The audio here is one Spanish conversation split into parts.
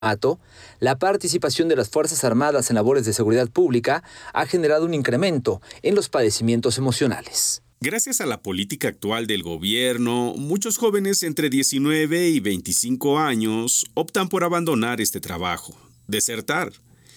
la participación de las Fuerzas Armadas en labores de seguridad pública ha generado un incremento en los padecimientos emocionales. Gracias a la política actual del gobierno, muchos jóvenes entre 19 y 25 años optan por abandonar este trabajo, desertar.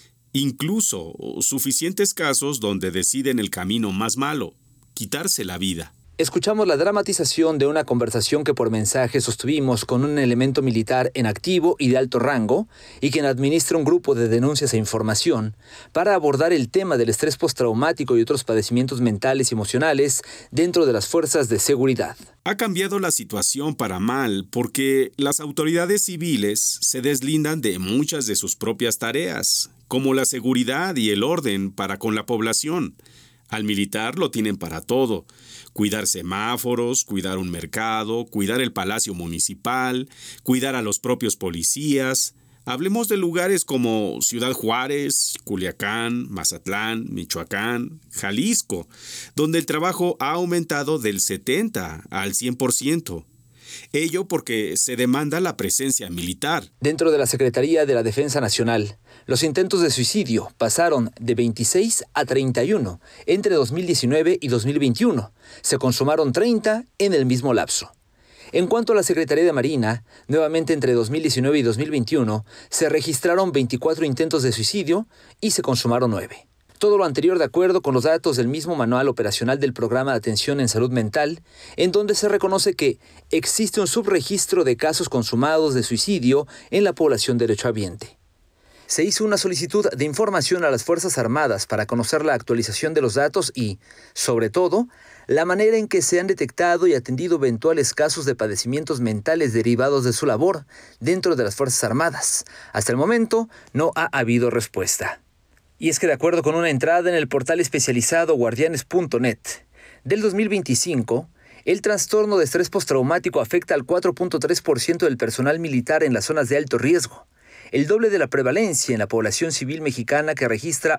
Incluso suficientes casos donde deciden el camino más malo, quitarse la vida. Escuchamos la dramatización de una conversación que por mensaje sostuvimos con un elemento militar en activo y de alto rango y quien administra un grupo de denuncias e información para abordar el tema del estrés postraumático y otros padecimientos mentales y emocionales dentro de las fuerzas de seguridad. Ha cambiado la situación para mal porque las autoridades civiles se deslindan de muchas de sus propias tareas, como la seguridad y el orden para con la población. Al militar lo tienen para todo. Cuidar semáforos, cuidar un mercado, cuidar el palacio municipal, cuidar a los propios policías. Hablemos de lugares como Ciudad Juárez, Culiacán, Mazatlán, Michoacán, Jalisco, donde el trabajo ha aumentado del 70 al 100%. Ello porque se demanda la presencia militar. Dentro de la Secretaría de la Defensa Nacional, los intentos de suicidio pasaron de 26 a 31 entre 2019 y 2021. Se consumaron 30 en el mismo lapso. En cuanto a la Secretaría de Marina, nuevamente entre 2019 y 2021, se registraron 24 intentos de suicidio y se consumaron 9. Todo lo anterior de acuerdo con los datos del mismo Manual Operacional del Programa de Atención en Salud Mental, en donde se reconoce que existe un subregistro de casos consumados de suicidio en la población derechohabiente. Se hizo una solicitud de información a las Fuerzas Armadas para conocer la actualización de los datos y, sobre todo, la manera en que se han detectado y atendido eventuales casos de padecimientos mentales derivados de su labor dentro de las Fuerzas Armadas. Hasta el momento, no ha habido respuesta. Y es que de acuerdo con una entrada en el portal especializado guardianes.net, del 2025, el trastorno de estrés postraumático afecta al 4.3% del personal militar en las zonas de alto riesgo, el doble de la prevalencia en la población civil mexicana que registra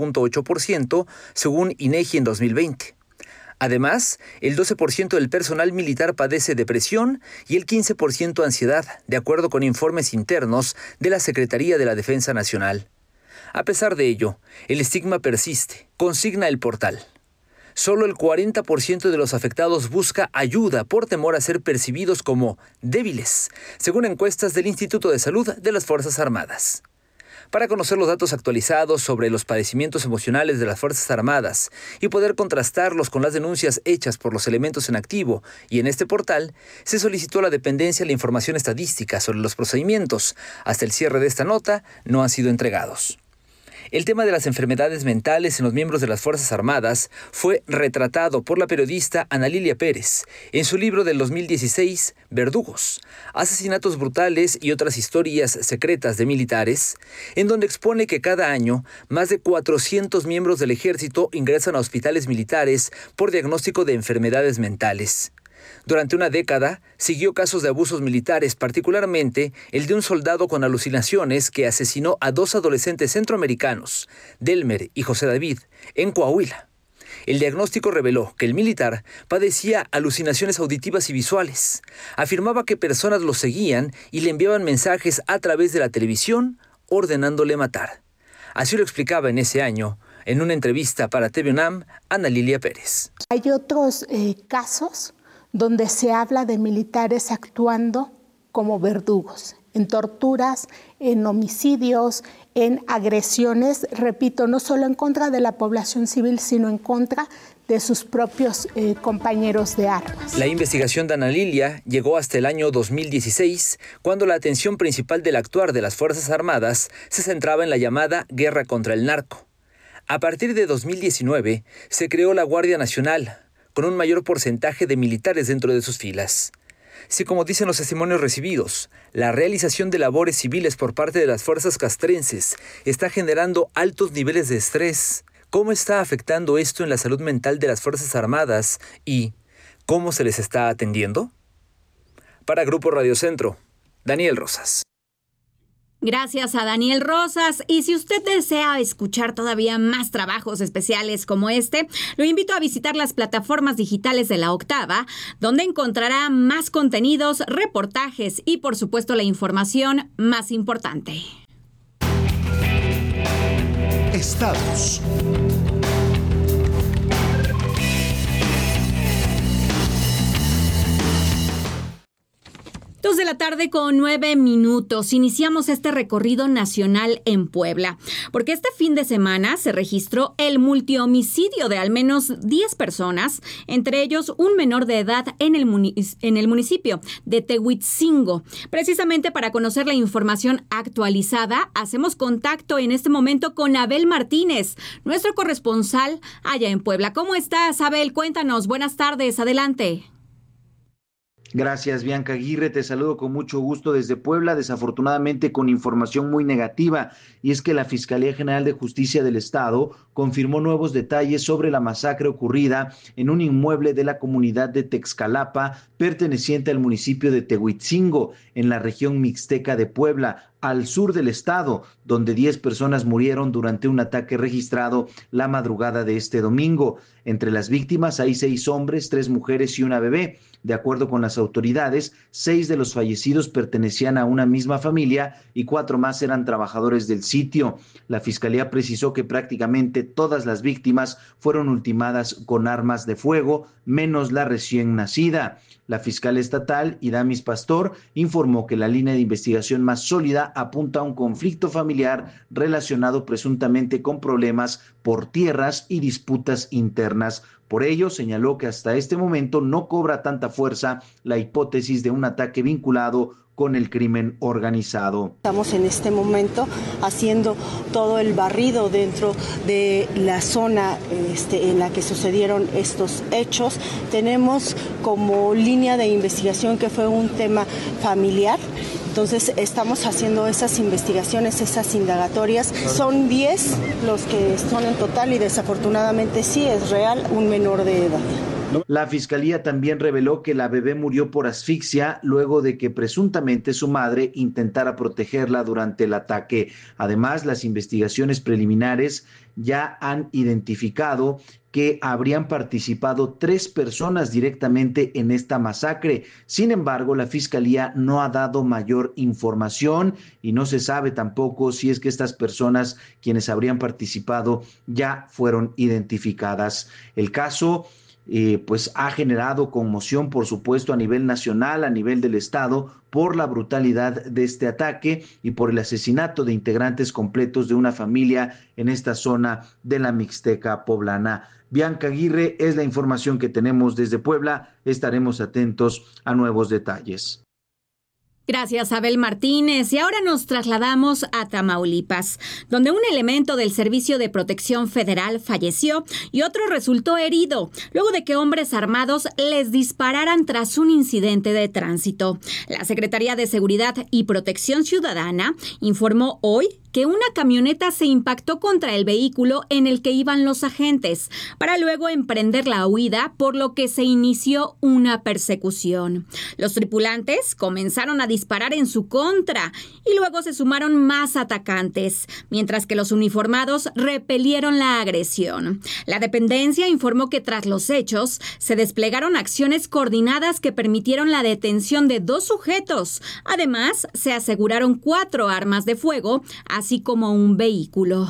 1.8% según INEGI en 2020. Además, el 12% del personal militar padece depresión y el 15% ansiedad, de acuerdo con informes internos de la Secretaría de la Defensa Nacional. A pesar de ello, el estigma persiste, consigna el portal. Solo el 40% de los afectados busca ayuda por temor a ser percibidos como débiles, según encuestas del Instituto de Salud de las Fuerzas Armadas. Para conocer los datos actualizados sobre los padecimientos emocionales de las Fuerzas Armadas y poder contrastarlos con las denuncias hechas por los elementos en activo y en este portal, se solicitó a la dependencia la información estadística sobre los procedimientos. Hasta el cierre de esta nota no han sido entregados. El tema de las enfermedades mentales en los miembros de las Fuerzas Armadas fue retratado por la periodista Ana Lilia Pérez en su libro del 2016, Verdugos, asesinatos brutales y otras historias secretas de militares, en donde expone que cada año más de 400 miembros del ejército ingresan a hospitales militares por diagnóstico de enfermedades mentales. Durante una década, siguió casos de abusos militares, particularmente el de un soldado con alucinaciones que asesinó a 2 adolescentes centroamericanos, Delmer y José David, en Coahuila. El diagnóstico reveló que el militar padecía alucinaciones auditivas y visuales. Afirmaba que personas lo seguían y le enviaban mensajes a través de la televisión, ordenándole matar. Así lo explicaba en ese año, en una entrevista para TV UNAM, Ana Lilia Pérez. Hay otros casos donde se habla de militares actuando como verdugos, en torturas, en homicidios, en agresiones, repito, no solo en contra de la población civil, sino en contra de sus propios compañeros de armas. La investigación de Ana Lilia llegó hasta el año 2016, cuando la atención principal del actuar de las Fuerzas Armadas se centraba en la llamada guerra contra el narco. A partir de 2019, se creó la Guardia Nacional, con un mayor porcentaje de militares dentro de sus filas. Si, como dicen los testimonios recibidos, la realización de labores civiles por parte de las fuerzas castrenses está generando altos niveles de estrés, ¿cómo está afectando esto en la salud mental de las Fuerzas Armadas y cómo se les está atendiendo? Para Grupo Radio Centro, Daniel Rosas. Gracias a Daniel Rosas. Y si usted desea escuchar todavía más trabajos especiales como este, lo invito a visitar las plataformas digitales de La Octava, donde encontrará más contenidos, reportajes y, por supuesto, la información más importante. Estados. 2 de la tarde con 9 minutos. Iniciamos este recorrido nacional en Puebla, porque este fin de semana se registró el multihomicidio de al menos 10 personas, entre ellos un menor de edad en el municipio de Tehuitzingo. Precisamente para conocer la información actualizada, hacemos contacto en este momento con Abel Martínez, nuestro corresponsal allá en Puebla. ¿Cómo estás, Abel? Cuéntanos. Buenas tardes. Adelante. Gracias, Bianca Aguirre, te saludo con mucho gusto desde Puebla, desafortunadamente con información muy negativa, y es que la Fiscalía General de Justicia del Estado confirmó nuevos detalles sobre la masacre ocurrida en un inmueble de la comunidad de Texcalapa, perteneciente al municipio de Tehuitzingo, en la región mixteca de Puebla, al sur del estado, donde 10 personas murieron durante un ataque registrado la madrugada de este domingo. Entre las víctimas hay 6 hombres, 3 mujeres y una bebé. De acuerdo con las autoridades, 6 de los fallecidos pertenecían a una misma familia y 4 más eran trabajadores del sitio. La fiscalía precisó que prácticamente todas las víctimas fueron ultimadas con armas de fuego, menos la recién nacida. La fiscal estatal, Idamis Pastor, informó que la línea de investigación más sólida apunta a un conflicto familiar relacionado presuntamente con problemas por tierras y disputas internas. Por ello, señaló que hasta este momento no cobra tanta fuerza la hipótesis de un ataque vinculado con el crimen organizado. Estamos en este momento haciendo todo el barrido dentro de la zona en la que sucedieron estos hechos. Tenemos como línea de investigación que fue un tema familiar. Entonces estamos haciendo esas investigaciones, esas indagatorias. Son 10 los que son en total y desafortunadamente sí es real un menor de edad. La fiscalía también reveló que la bebé murió por asfixia luego de que presuntamente su madre intentara protegerla durante el ataque. Además, las investigaciones preliminares ya han identificado que habrían participado 3 personas directamente en esta masacre. Sin embargo, la fiscalía no ha dado mayor información y no se sabe tampoco si es que estas personas quienes habrían participado ya fueron identificadas. El caso pues ha generado conmoción, por supuesto, a nivel nacional, a nivel del estado, por la brutalidad de este ataque y por el asesinato de integrantes completos de una familia en esta zona de la Mixteca poblana. Bianca Aguirre, es la información que tenemos desde Puebla. Estaremos atentos a nuevos detalles. Gracias, Abel Martínez. Y ahora nos trasladamos a Tamaulipas, donde un elemento del Servicio de Protección Federal falleció y otro resultó herido, luego de que hombres armados les dispararan tras un incidente de tránsito. La Secretaría de Seguridad y Protección Ciudadana informó hoy que una camioneta se impactó contra el vehículo en el que iban los agentes, para luego emprender la huida, por lo que se inició una persecución. Los tripulantes comenzaron a disparar en su contra y luego se sumaron más atacantes, mientras que los uniformados repelieron la agresión. La dependencia informó que tras los hechos se desplegaron acciones coordinadas que permitieron la detención de 2 sujetos. Además, se aseguraron 4 armas de fuego, así como un vehículo.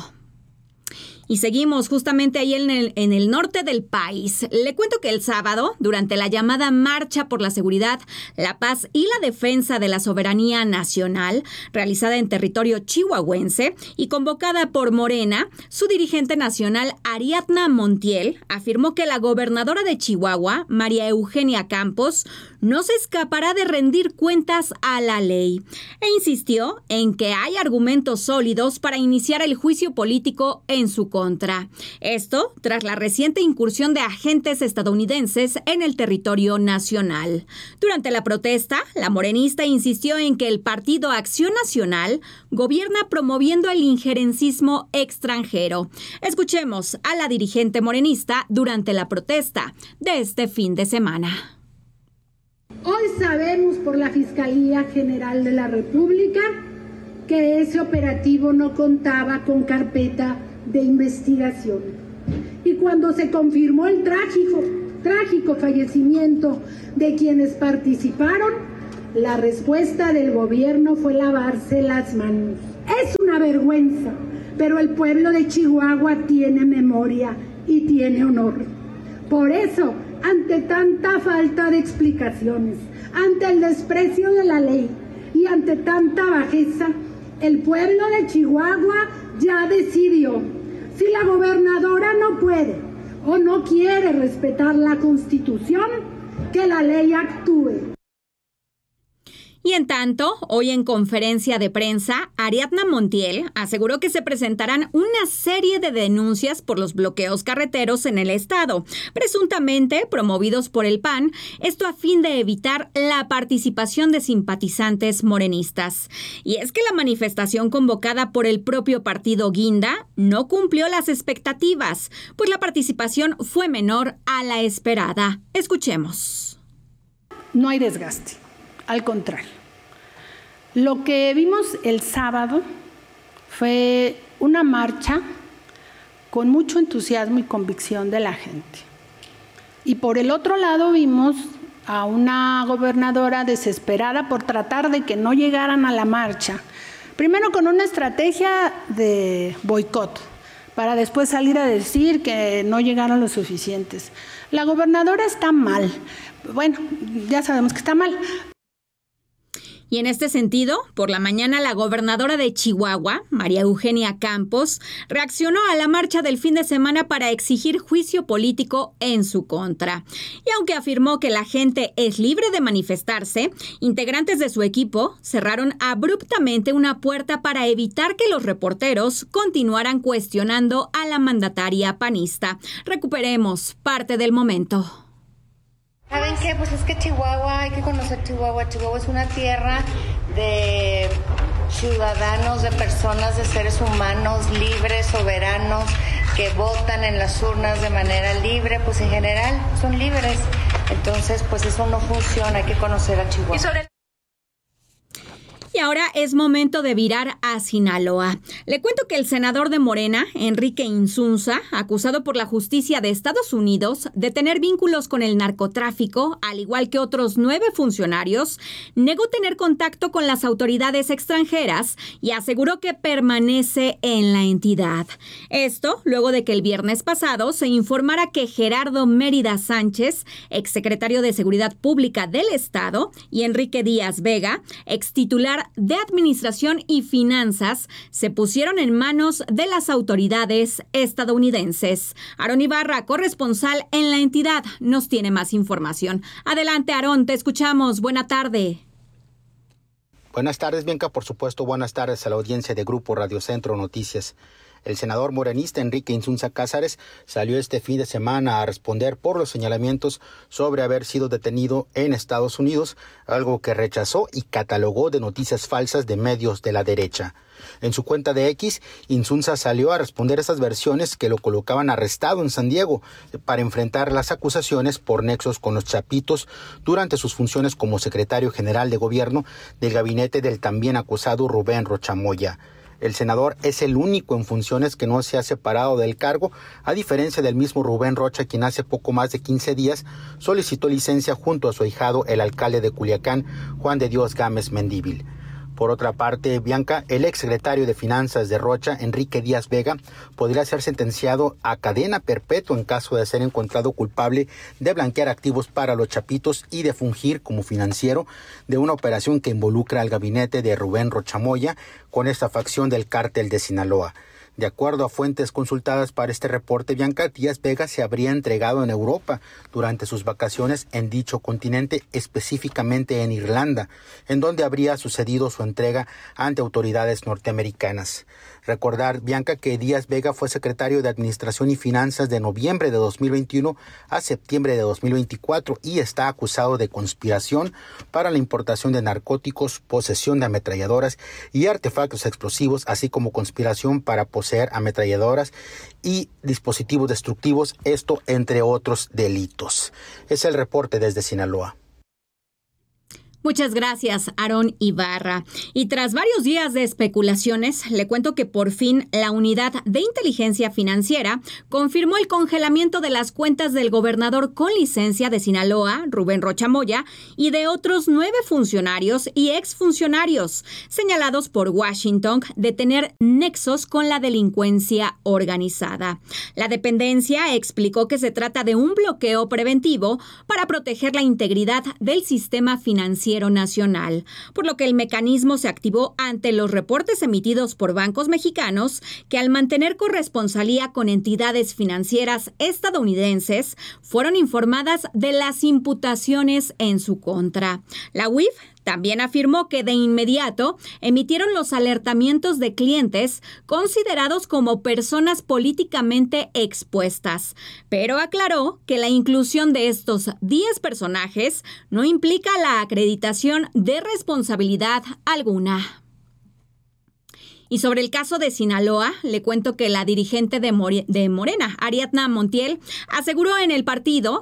Y seguimos justamente ahí en el norte del país. Le cuento que el sábado, durante la llamada Marcha por la Seguridad, la Paz y la Defensa de la Soberanía Nacional, realizada en territorio chihuahuense y convocada por Morena, su dirigente nacional, Ariadna Montiel, afirmó que la gobernadora de Chihuahua, María Eugenia Campos, no se escapará de rendir cuentas a la ley, e insistió en que hay argumentos sólidos para iniciar el juicio político en su contra. Esto tras la reciente incursión de agentes estadounidenses en el territorio nacional. Durante la protesta, la morenista insistió en que el Partido Acción Nacional gobierna promoviendo el injerencismo extranjero. Escuchemos a la dirigente morenista durante la protesta de este fin de semana. Hoy sabemos por la Fiscalía General de la República que ese operativo no contaba con carpeta de investigación. Y cuando se confirmó el trágico fallecimiento de quienes participaron, la respuesta del gobierno fue lavarse las manos. Es una vergüenza, pero el pueblo de Chihuahua tiene memoria y tiene honor. Por eso, ante tanta falta de explicaciones, ante el desprecio de la ley y ante tanta bajeza, el pueblo de Chihuahua ya decidió. Si la gobernadora no puede o no quiere respetar la Constitución, que la ley actúe. Y en tanto, hoy en conferencia de prensa, Ariadna Montiel aseguró que se presentarán una serie de denuncias por los bloqueos carreteros en el estado, presuntamente promovidos por el PAN, esto a fin de evitar la participación de simpatizantes morenistas. Y es que la manifestación convocada por el propio partido Guinda no cumplió las expectativas, pues la participación fue menor a la esperada. Escuchemos. No hay desgaste, al contrario. Lo que vimos el sábado fue una marcha con mucho entusiasmo y convicción de la gente. Y por el otro lado vimos a una gobernadora desesperada por tratar de que no llegaran a la marcha. Primero con una estrategia de boicot, para después salir a decir que no llegaron los suficientes. La gobernadora está mal. Bueno, ya sabemos que está mal. Y en este sentido, por la mañana la gobernadora de Chihuahua, María Eugenia Campos, reaccionó a la marcha del fin de semana para exigir juicio político en su contra. Y aunque afirmó que la gente es libre de manifestarse, integrantes de su equipo cerraron abruptamente una puerta para evitar que los reporteros continuaran cuestionando a la mandataria panista. Recuperemos parte del momento. ¿Saben qué? Pues es que Chihuahua, hay que conocer Chihuahua. Chihuahua es una tierra de ciudadanos, de personas, de seres humanos libres, soberanos, que votan en las urnas de manera libre, pues en general son libres. Entonces, pues eso no funciona, hay que conocer a Chihuahua. Y ahora es momento de virar a Sinaloa. Le cuento que el senador de Morena, Enrique Insunza, acusado por la justicia de Estados Unidos de tener vínculos con el narcotráfico, al igual que otros 9 funcionarios, negó tener contacto con las autoridades extranjeras y aseguró que permanece en la entidad. Esto luego de que el viernes pasado se informara que Gerardo Mérida Sánchez, exsecretario de Seguridad Pública del Estado, y Enrique Díaz Vega, extitular de Administración y Finanzas, se pusieron en manos de las autoridades estadounidenses. Aarón Ibarra, corresponsal en la entidad, nos tiene más información. Adelante, Aarón, te escuchamos. Buena tarde. Buenas tardes, Bianca. Por supuesto, buenas tardes a la audiencia de Grupo Radio Centro Noticias. El senador morenista Enrique Insunza Cázares salió este fin de semana a responder por los señalamientos sobre haber sido detenido en Estados Unidos, algo que rechazó y catalogó de noticias falsas de medios de la derecha. En su cuenta de X, Insunza salió a responder esas versiones que lo colocaban arrestado en San Diego para enfrentar las acusaciones por nexos con los Chapitos durante sus funciones como secretario general de gobierno del gabinete del también acusado Rubén Rocha Moya. El senador es el único en funciones que no se ha separado del cargo, a diferencia del mismo Rubén Rocha, quien hace poco más de 15 días solicitó licencia junto a su ahijado, el alcalde de Culiacán, Juan de Dios Gámez Mendívil. Por otra parte, Bianca, el exsecretario de Finanzas de Rocha, Enrique Díaz Vega, podría ser sentenciado a cadena perpetua en caso de ser encontrado culpable de blanquear activos para los Chapitos y de fungir como financiero de una operación que involucra al gabinete de Rubén Rocha Moya con esta facción del cártel de Sinaloa. De acuerdo a fuentes consultadas para este reporte, Bianca, Díaz Vega se habría entregado en Europa durante sus vacaciones en dicho continente, específicamente en Irlanda, en donde habría sucedido su entrega ante autoridades norteamericanas. Recordar, Bianca, que Díaz Vega fue secretario de Administración y Finanzas de noviembre de 2021 a septiembre de 2024 y está acusado de conspiración para la importación de narcóticos, posesión de ametralladoras y artefactos explosivos, así como conspiración para poseer ametralladoras y dispositivos destructivos, esto entre otros delitos. Es el reporte desde Sinaloa. Muchas gracias, Aarón Ibarra. Y tras varios días de especulaciones, le cuento que por fin la Unidad de Inteligencia Financiera confirmó el congelamiento de las cuentas del gobernador con licencia de Sinaloa, Rubén Rocha Moya, y de otros 9 funcionarios y exfuncionarios, señalados por Washington de tener nexos con la delincuencia organizada. La dependencia explicó que se trata de un bloqueo preventivo para proteger la integridad del sistema financiero nacional, por lo que el mecanismo se activó ante los reportes emitidos por bancos mexicanos que, al mantener corresponsalía con entidades financieras estadounidenses, fueron informadas de las imputaciones en su contra. La UIF también afirmó que de inmediato emitieron los alertamientos de clientes considerados como personas políticamente expuestas, pero aclaró que la inclusión de estos 10 personajes no implica la acreditación de responsabilidad alguna. Y sobre el caso de Sinaloa, le cuento que la dirigente de Morena, Ariadna Montiel, aseguró que en el partido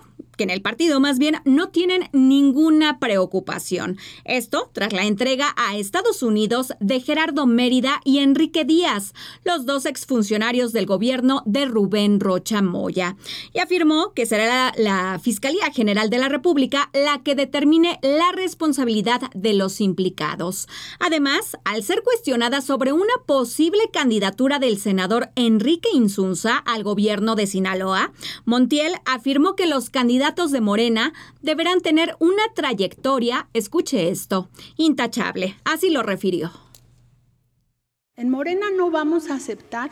no tienen ninguna preocupación. Esto tras la entrega a Estados Unidos de Gerardo Mérida y Enrique Díaz, los 2 exfuncionarios del gobierno de Rubén Rocha Moya. Y afirmó que será la Fiscalía General de la República la que determine la responsabilidad de los implicados. Además, al ser cuestionada sobre una posible candidatura del senador Enrique Insunza al gobierno de Sinaloa, Montiel afirmó que los candidatos de Morena deberán tener una trayectoria, escuche esto, intachable. Así lo refirió. En Morena no vamos a aceptar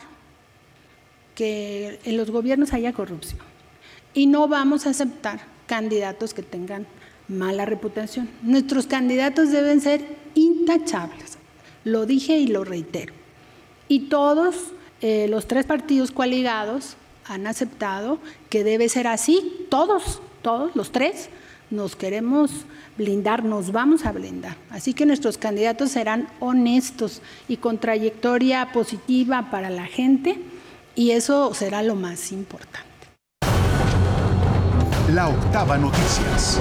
que en los gobiernos haya corrupción y no vamos a aceptar candidatos que tengan mala reputación. Nuestros candidatos deben ser intachables. Lo dije y lo reitero. Y todos los 3 partidos coaligados han aceptado que debe ser así. Todos los 3 nos queremos blindar, nos vamos a blindar. Así que nuestros candidatos serán honestos y con trayectoria positiva para la gente, y eso será lo más importante. La Octava Noticias.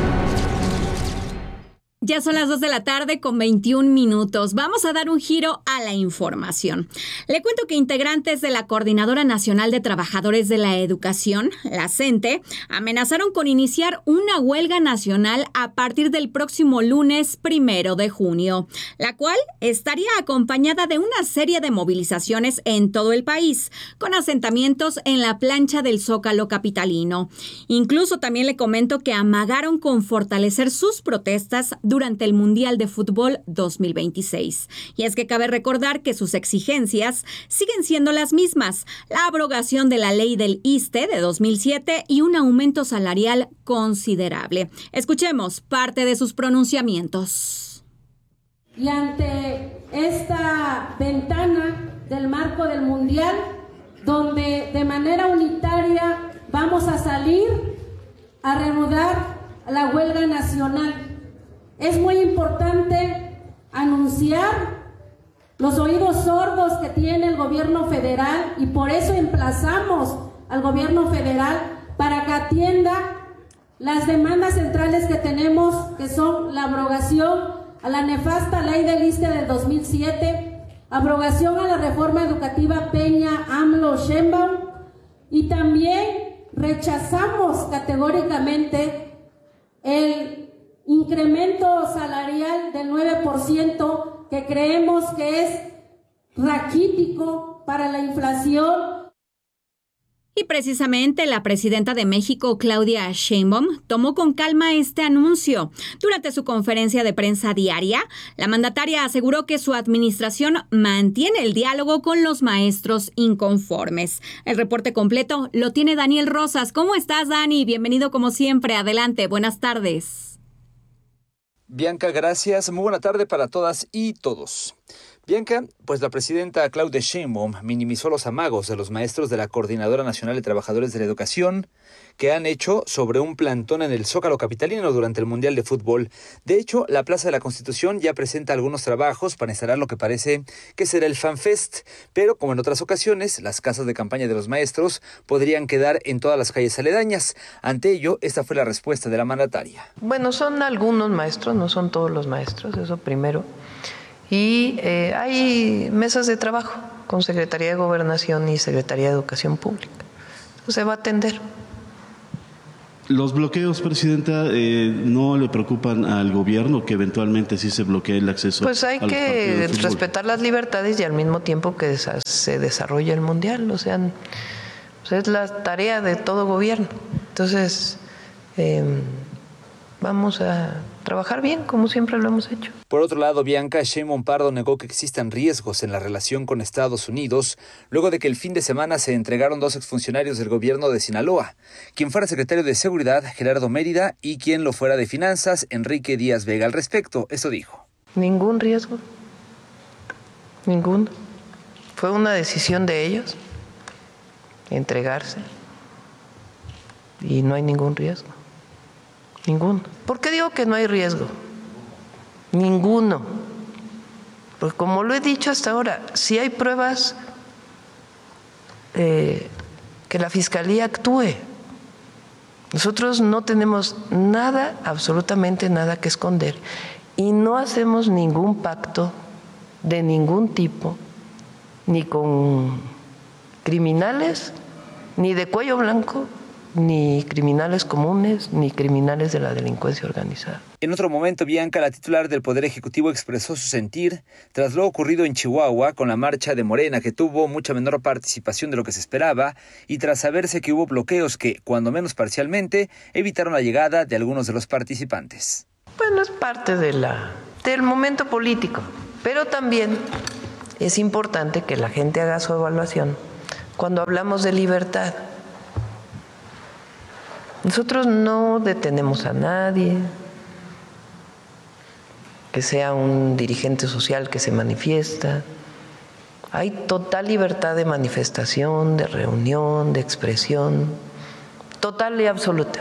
Ya son las 2 de la tarde con 21 minutos. Vamos a dar un giro a la información. Le cuento que integrantes de la Coordinadora Nacional de Trabajadores de la Educación, la CENTE, amenazaron con iniciar una huelga nacional a partir del próximo lunes 1 de junio, la cual estaría acompañada de una serie de movilizaciones en todo el país, con asentamientos en la plancha del Zócalo capitalino. Incluso también le comento que amagaron con fortalecer sus protestas durante el Mundial de Fútbol 2026. Y es que cabe recordar que sus exigencias siguen siendo las mismas: la abrogación de la ley del ISSSTE de 2007 y un aumento salarial considerable. Escuchemos parte de sus pronunciamientos. Y ante esta ventana del marco del Mundial, donde de manera unitaria vamos a salir a reanudar la huelga nacional, es muy importante anunciar los oídos sordos que tiene el gobierno federal, y por eso emplazamos al gobierno federal para que atienda las demandas centrales que tenemos, que son la abrogación a la nefasta ley del ISSSTE del 2007, abrogación a la reforma educativa Peña, AMLO, Sheinbaum, y también rechazamos categóricamente el incremento salarial del 9%, que creemos que es raquítico para la inflación. Y precisamente la presidenta de México, Claudia Sheinbaum, tomó con calma este anuncio. Durante su conferencia de prensa diaria, la mandataria aseguró que su administración mantiene el diálogo con los maestros inconformes. El reporte completo lo tiene Daniel Rosas. ¿Cómo estás, Dani? Bienvenido como siempre. Adelante. Buenas tardes. Bianca, gracias. Muy buena tarde para todas y todos. Bianca, pues la presidenta Claudia Sheinbaum minimizó los amagos de los maestros de la Coordinadora Nacional de Trabajadores de la Educación que han hecho sobre un plantón en el Zócalo capitalino durante el Mundial de Fútbol. De hecho, la Plaza de la Constitución ya presenta algunos trabajos para instalar lo que parece que será el FanFest, pero como en otras ocasiones, las casas de campaña de los maestros podrían quedar en todas las calles aledañas. Ante ello, esta fue la respuesta de la mandataria. Bueno, son algunos maestros, no son todos los maestros, eso primero. Y hay mesas de trabajo con Secretaría de Gobernación y Secretaría de Educación Pública. Entonces se va a atender. ¿Los bloqueos, Presidenta, no le preocupan al gobierno que eventualmente sí se bloquee el acceso? Pues hay que respetar las libertades y al mismo tiempo que se desarrolle el Mundial. O sea, pues es la tarea de todo gobierno. Entonces, vamos a trabajar bien, como siempre lo hemos hecho. Por otro lado, Bianca, Sheinbaum Pardo negó que existan riesgos en la relación con Estados Unidos, luego de que el fin de semana se entregaron 2 exfuncionarios del gobierno de Sinaloa, quien fuera secretario de Seguridad, Gerardo Mérida, y quien lo fuera de Finanzas, Enrique Díaz Vega. Al respecto, esto dijo. Ningún riesgo, ninguno. Fue una decisión de ellos, entregarse, y no hay ningún riesgo. Ninguno. ¿Por qué digo que no hay riesgo? Ninguno. Porque como lo he dicho hasta ahora, si hay pruebas, que la Fiscalía actúe. Nosotros no tenemos nada, absolutamente nada que esconder. Y no hacemos ningún pacto de ningún tipo, ni con criminales, ni de cuello blanco, ni criminales comunes, ni criminales de la delincuencia organizada. En otro momento, Bianca, la titular del Poder Ejecutivo, expresó su sentir tras lo ocurrido en Chihuahua con la marcha de Morena, que tuvo mucha menor participación de lo que se esperaba, y tras saberse que hubo bloqueos que, cuando menos parcialmente, evitaron la llegada de algunos de los participantes. Bueno, es parte del momento político, pero también es importante que la gente haga su evaluación cuando hablamos de libertad. Nosotros no detenemos a nadie, que sea un dirigente social que se manifiesta. Hay total libertad de manifestación, de reunión, de expresión, total y absoluta.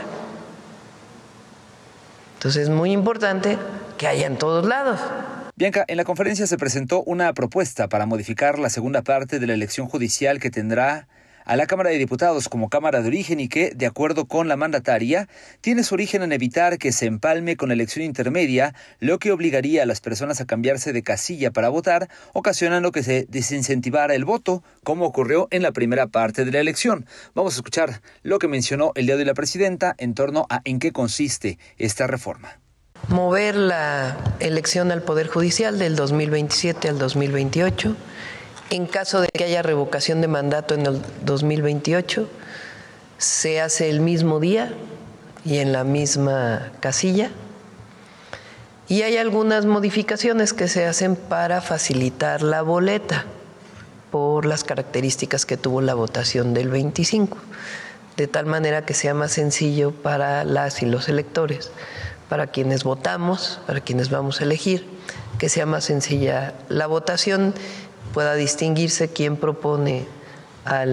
Entonces es muy importante que haya en todos lados. Bianca, en la conferencia se presentó una propuesta para modificar la segunda parte de la elección judicial que tendrá a la Cámara de Diputados como Cámara de Origen y que, de acuerdo con la mandataria, tiene su origen en evitar que se empalme con la elección intermedia, lo que obligaría a las personas a cambiarse de casilla para votar, ocasionando que se desincentivara el voto, como ocurrió en la primera parte de la elección. Vamos a escuchar lo que mencionó el día de hoy la presidenta en torno a en qué consiste esta reforma. Mover la elección al Poder Judicial del 2027 al 2028. En caso de que haya revocación de mandato en el 2028, se hace el mismo día y en la misma casilla. Y hay algunas modificaciones que se hacen para facilitar la boleta por las características que tuvo la votación del 25, de tal manera que sea más sencillo para las y los electores, para quienes votamos, para quienes vamos a elegir, que sea más sencilla la votación, pueda distinguirse quién propone a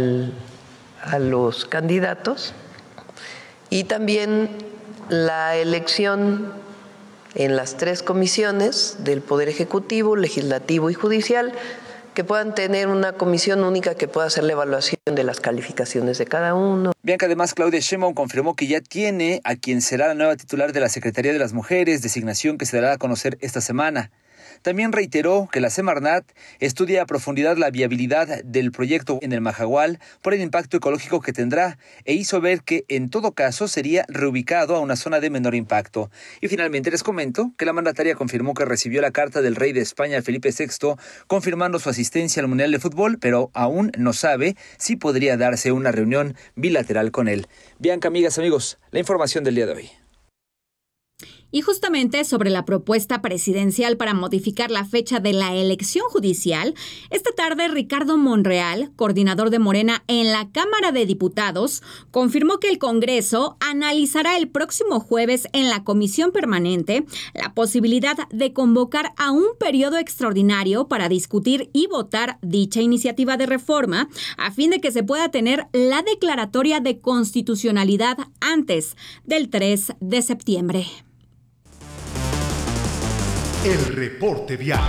los candidatos, y también la elección en las 3 comisiones del Poder Ejecutivo, Legislativo y Judicial, que puedan tener una comisión única que pueda hacer la evaluación de las calificaciones de cada uno. Bianca, además, Claudia Sheinbaum confirmó que ya tiene a quien será la nueva titular de la Secretaría de las Mujeres, designación que se dará a conocer esta semana. También reiteró que la Semarnat estudia a profundidad la viabilidad del proyecto en el Majahual por el impacto ecológico que tendrá e hizo ver que en todo caso sería reubicado a una zona de menor impacto. Y finalmente les comento que la mandataria confirmó que recibió la carta del rey de España, Felipe VI, confirmando su asistencia al Mundial de Fútbol, pero aún no sabe si podría darse una reunión bilateral con él. Bianca, amigas, amigos, la información del día de hoy. Y justamente sobre la propuesta presidencial para modificar la fecha de la elección judicial, esta tarde Ricardo Monreal, coordinador de Morena en la Cámara de Diputados, confirmó que el Congreso analizará el próximo jueves en la Comisión Permanente la posibilidad de convocar a un periodo extraordinario para discutir y votar dicha iniciativa de reforma a fin de que se pueda tener la declaratoria de constitucionalidad antes del 3 de septiembre. El reporte vial.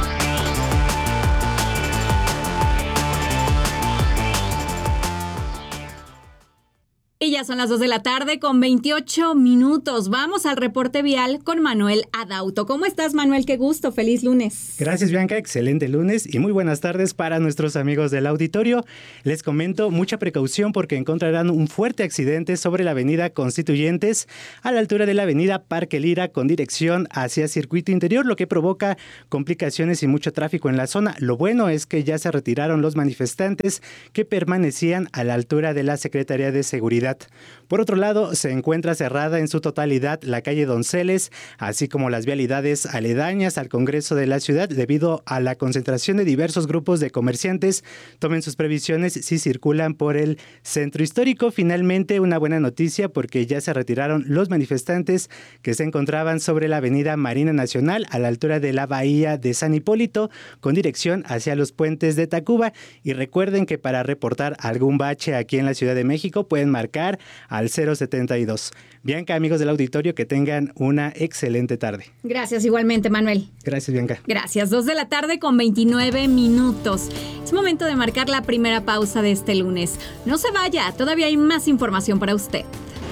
Y ya son las 2 de la tarde con 28 minutos. Vamos al reporte vial con Manuel Adauto. ¿Cómo estás, Manuel? Qué gusto. Feliz lunes. Gracias, Bianca. Excelente lunes y muy buenas tardes para nuestros amigos del auditorio. Les comento mucha precaución porque encontrarán un fuerte accidente sobre la avenida Constituyentes a la altura de la avenida Parque Lira con dirección hacia Circuito Interior, lo que provoca complicaciones y mucho tráfico en la zona. Lo bueno es que ya se retiraron los manifestantes que permanecían a la altura de la Secretaría de Seguridad. Por otro lado, se encuentra cerrada en su totalidad la calle Donceles, así como las vialidades aledañas al Congreso de la ciudad debido a la concentración de diversos grupos de comerciantes. Tomen sus previsiones si circulan por el centro histórico. Finalmente, una buena noticia porque ya se retiraron los manifestantes que se encontraban sobre la avenida Marina Nacional a la altura de la bahía de San Hipólito con dirección hacia los puentes de Tacuba. Y recuerden que para reportar algún bache aquí en la Ciudad de México pueden marcar al 072. Bianca, amigos del auditorio, que tengan una excelente tarde. Gracias igualmente, Manuel. Gracias, Bianca. Gracias. 2 de la tarde con 29 minutos. Es momento de marcar la primera pausa de este lunes. No se vaya, todavía hay más información para usted.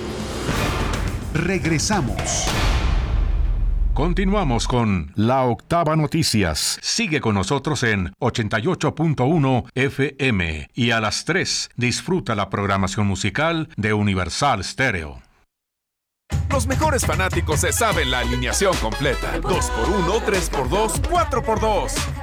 Regresamos. Continuamos con La Octava Noticias. Sigue con nosotros en 88.1 FM y a las 3 disfruta la programación musical de Universal Stereo. Los mejores fanáticos se saben la alineación completa. 2x1, 3x2, 4x2.